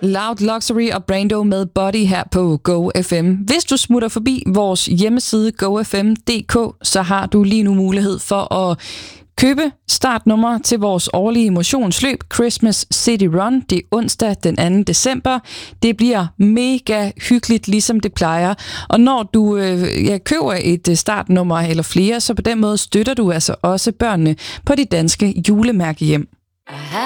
Loud Luxury og Brando med Body her på Go FM. Hvis du smutter forbi vores hjemmeside gofm.dk, så har du lige nu mulighed for at købe startnummer til vores årlige motionsløb Christmas City Run. Det er onsdag den 2. december. Det bliver mega hyggeligt, ligesom det plejer. Og når du køber et startnummer eller flere, så på den måde støtter du altså også børnene på de danske julemærkehjem.